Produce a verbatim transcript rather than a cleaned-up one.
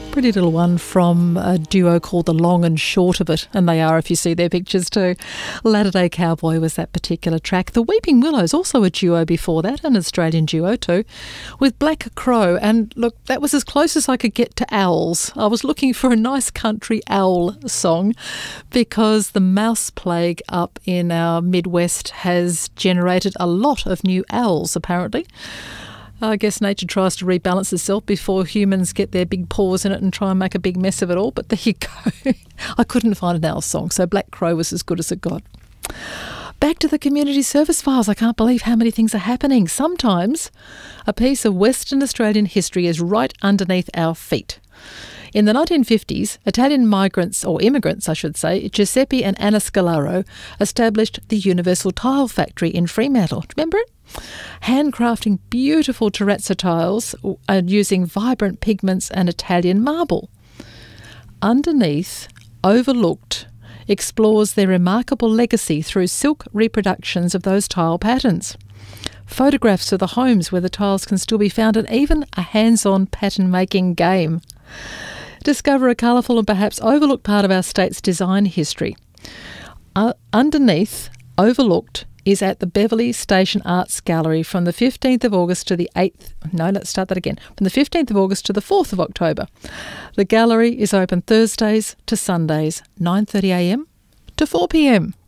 Pretty little one from a duo called The Long and Short of It, and they are if you see their pictures too. Latter Day Cowboy was that particular track. The Weeping Willows, also a duo before that, an Australian duo too, with Black Crow. And look, that was as close as I could get to owls. I was looking for a nice country owl song because the mouse plague up in our Midwest has generated a lot of new owls, apparently. I guess nature tries to rebalance itself before humans get their big paws in it and try and make a big mess of it all. But there you go. I couldn't find an owl song, so Black Crow was as good as it got. Back to the community service files. I can't believe how many things are happening. Sometimes a piece of Western Australian history is right underneath our feet. In the nineteen fifties, Italian migrants, or immigrants I should say, Giuseppe and Anna Scalaro established the Universal Tile Factory in Fremantle. Remember it? Handcrafting beautiful terrazzo tiles and using vibrant pigments and Italian marble. Underneath, Overlooked explores their remarkable legacy through silk reproductions of those tile patterns. Photographs of the homes where the tiles can still be found, and even a hands-on pattern-making game. Discover a colourful and perhaps overlooked part of our state's design history. Uh, underneath, Overlooked is at the Beverley Station Arts Gallery from the fifteenth of August to the eighth... No, let's start that again. From the fifteenth of August to the fourth of October. The gallery is open Thursdays to Sundays, nine thirty a m to four p m.